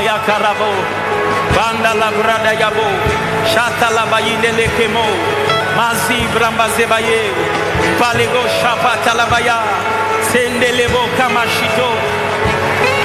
Baya Karabo, Banda la Brada Yabo, Shata la Bayine Lekemo, Mazi Bramba Zebaye, Palego Shapata la Baya, Sendelebo Kamashito.